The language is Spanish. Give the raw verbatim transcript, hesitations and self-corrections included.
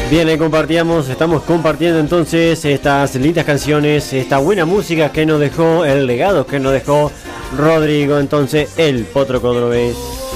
Bien, ahí compartíamos, estamos compartiendo entonces estas lindas canciones, esta buena música que nos dejó, el legado que nos dejó Rodrigo, entonces el Potro Cordobés.